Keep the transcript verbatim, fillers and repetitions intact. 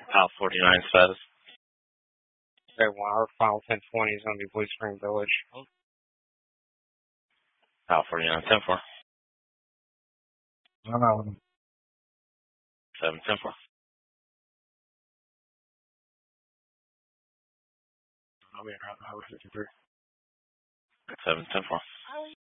Al forty-nine says. Okay, well, our file ten twenty is going to be Blue Spring Village. Al forty-nine ten four. No, no. seven ten four. I'll be around Highway fifty-three. seven ten four.